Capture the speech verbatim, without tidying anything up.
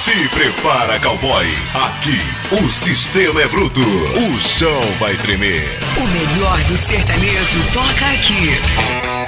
Se prepara, cowboy. Aqui o sistema é bruto. O chão vai tremer. O melhor do sertanejo toca aqui.